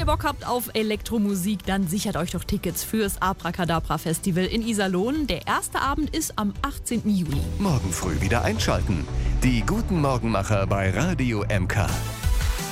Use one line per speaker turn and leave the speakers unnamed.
Bock habt auf Elektromusik, dann sichert euch doch Tickets fürs Abracadabra Festival in Iserlohn. Der erste Abend ist am 18. Juli.
Morgen früh wieder einschalten. Die guten Morgenmacher bei Radio MK.